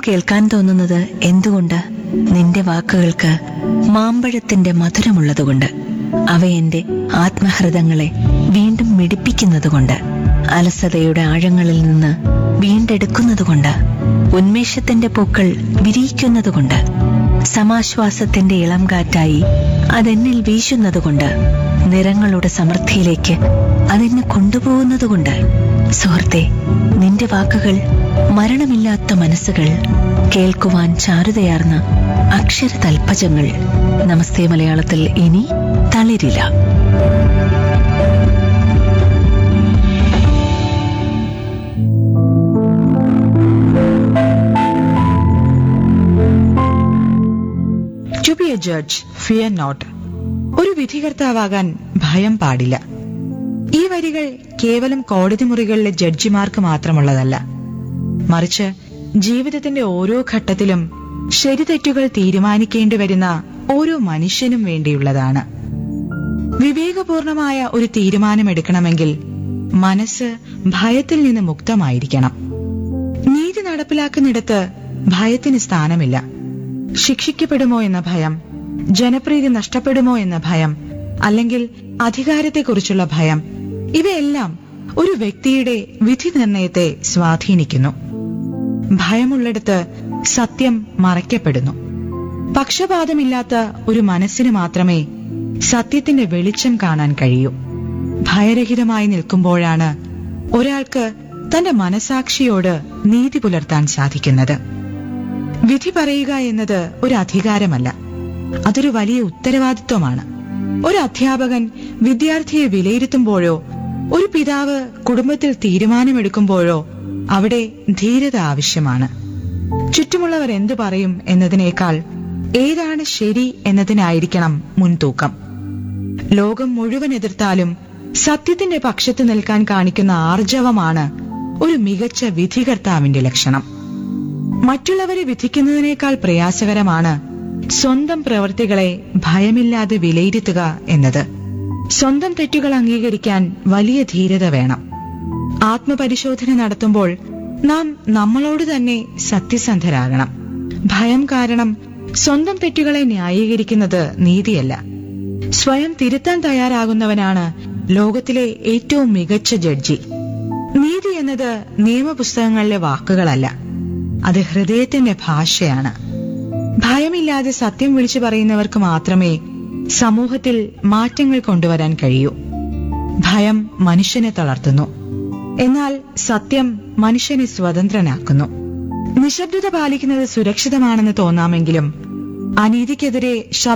കേൾക്കാൻ തോന്നുന്നത് എന്തുകൊണ്ട്? നിന്റെ വാക്കുകൾക്ക് മാമ്പഴത്തിന്റെ മധുരമുള്ളതുകൊണ്ട്, അവ എന്റെ ആത്മഹൃദങ്ങളെ വീണ്ടും മിടിപ്പിക്കുന്നതുകൊണ്ട്, അലസതയുടെ ആഴങ്ങളിൽ നിന്ന് വീണ്ടെടുക്കുന്നതുകൊണ്ട്, ഉന്മേഷത്തിന്റെ പൂക്കൾ വിരിയിക്കുന്നതുകൊണ്ട്, സമാശ്വാസത്തിന്റെ ഇളം കാറ്റായി അതെന്നിൽ വീശുന്നതുകൊണ്ട്, നിറങ്ങളുടെ സമൃദ്ധിയിലേക്ക് അതെന്നെ കൊണ്ടുപോകുന്നതുകൊണ്ട്. സുഹൃത്തെ, നിന്റെ വാക്കുകൾ മരണമില്ലാത്ത മനസ്സുകൾ, കേൾക്കുവാൻ ചാരുതയാർന്ന അക്ഷര തൽപ്പജങ്ങൾ. നമസ്തേ മലയാളത്തിൽ ഇനി തളിരില്ല. To be a judge, fear not. ഒരു വിധികർത്താവാകാൻ ഭയം പാടില്ല. ഈ വരികൾ കേവലം കോടതി മുറികളിലെ ജഡ്ജിമാർക്ക് മാത്രമുള്ളതല്ല, മറിച്ച് ജീവിതത്തിന്റെ ഓരോ ഘട്ടത്തിലും ശരിതെറ്റുകൾ തീരുമാനിക്കേണ്ടി വരുന്ന ഓരോ മനുഷ്യനും വേണ്ടിയുള്ളതാണ്. വിവേകപൂർണമായ ഒരു തീരുമാനമെടുക്കണമെങ്കിൽ മനസ്സ് ഭയത്തിൽ നിന്ന് മുക്തമായിരിക്കണം. നീതി നടപ്പിലാക്കുന്നിടത്ത് ഭയത്തിന് സ്ഥാനമില്ല. ശിക്ഷിക്കപ്പെടുമോ എന്ന ഭയം, ജനപ്രീതി നഷ്ടപ്പെടുമോ എന്ന ഭയം, അല്ലെങ്കിൽ അധികാരത്തെക്കുറിച്ചുള്ള ഭയം, ഇവയെല്ലാം ഒരു വ്യക്തിയുടെ വിധി നിർണയത്തെ സ്വാധീനിക്കുന്നു. ഭയമുള്ളിടത്ത് സത്യം മറയ്ക്കപ്പെടുന്നു. പക്ഷപാതമില്ലാത്ത ഒരു മനസ്സിന് മാത്രമേ സത്യത്തിന്റെ വെളിച്ചം കാണാൻ കഴിയൂ. ഭയരഹിതമായി നിൽക്കുമ്പോഴാണ് ഒരാൾക്ക് തന്റെ മനസാക്ഷിയോട് നീതി പുലർത്താൻ സാധിക്കുന്നത്. വിധി പറയുക എന്നത് ഒരു അധികാരമല്ല, അതൊരു വലിയ ഉത്തരവാദിത്വമാണ്. ഒരു അധ്യാപകൻ വിദ്യാർത്ഥിയെ വിലയിരുത്തുമ്പോഴോ, ഒരു പിതാവ് കുടുംബത്തിൽ തീരുമാനമെടുക്കുമ്പോഴോ അവിടെ ധീരത ആവശ്യമാണ്. ചുറ്റുമുള്ളവർ എന്തു പറയും എന്നതിനേക്കാൾ ഏതാണ് ശരി എന്നതിനായിരിക്കണം മുൻതൂക്കം. ലോകം മുഴുവൻ എതിർത്താലും സത്യത്തിന്റെ പക്ഷത്ത് നിൽക്കാൻ കാണിക്കുന്ന ആർജവമാണ് ഒരു മികച്ച വിധികർത്താവിന്റെ ലക്ഷണം. മറ്റുള്ളവരെ വിധിക്കുന്നതിനേക്കാൾ പ്രയാസകരമാണ് സ്വന്തം പ്രവൃത്തികളെ ഭയമില്ലാതെ വിലയിരുത്തുക എന്നത്. സ്വന്തം തെറ്റുകൾ അംഗീകരിക്കാൻ വലിയ ധീരത വേണം. ആത്മപരിശോധന നടത്തുമ്പോൾ നാം നമ്മളോട് തന്നെ സത്യസന്ധരാകണം. ഭയം കാരണം സ്വന്തം തെറ്റുകളെ ന്യായീകരിക്കുന്നത് നീതിയല്ല. സ്വയം തിരുത്താൻ തയ്യാറാകുന്നവനാണ് ലോകത്തിലെ ഏറ്റവും മികച്ച ജഡ്ജി. നീതി എന്നത് നിയമപുസ്തകങ്ങളിലെ വാക്കുകളല്ല, അത് ഹൃദയത്തിന്റെ ഭാഷയാണ്. ഭയമില്ലാതെ സത്യം വിളിച്ചു പറയുന്നവർക്ക് മാത്രമേ സമൂഹത്തിൽ മാറ്റങ്ങൾ കൊണ്ടുവരാൻ കഴിയൂ. ഭയം മനുഷ്യനെ തളർത്തുന്നു, എന്നാൽ സത്യം മനുഷ്യനെ സ്വതന്ത്രനാക്കുന്നു. നിശബ്ദത പാലിക്കുന്നത് സുരക്ഷിതമാണെന്ന് തോന്നാമെങ്കിലും അനീതിക്കെതിരെ